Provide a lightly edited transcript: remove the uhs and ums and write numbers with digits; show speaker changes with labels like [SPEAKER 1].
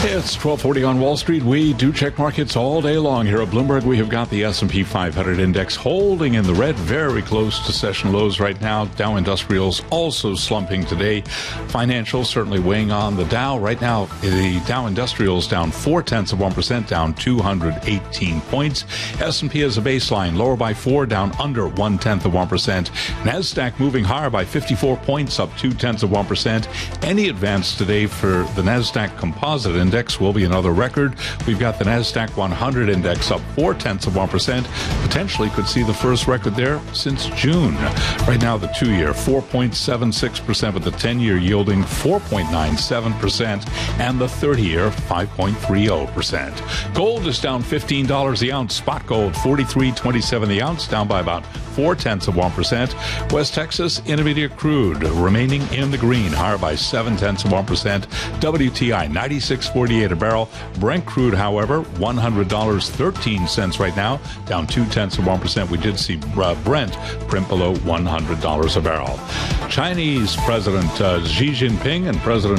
[SPEAKER 1] It's 12:40 on Wall Street. We do check markets all day long here at Bloomberg. We have got the S&P 500 index holding in the red, very close to session lows right now. Dow Industrials also slumping today. Financials certainly weighing on the Dow. Right now, the Dow Industrials down 0.4%, down 218 points. S&P as a baseline, lower by 4, down under 0.1%. NASDAQ moving higher by 54 points, up 0.2%. Any advance today for the NASDAQ Composite Index will be another record. We've got the NASDAQ 100 Index up 0.4%. Potentially could see the first record there since June. Right now, the 2-year 4.76%, with the 10-year yielding 4.97%, and the 30-year 5.30%. Gold is down $15 the ounce. Spot gold $43.27 the ounce, down by about 0.4%. West Texas Intermediate crude remaining in the green, higher by 0.7%. WTI 96.48 a barrel. Brent crude, however, $100.13 right now, down 0.2%. We did see Brent print below $100 a barrel. Chinese President Xi Jinping and President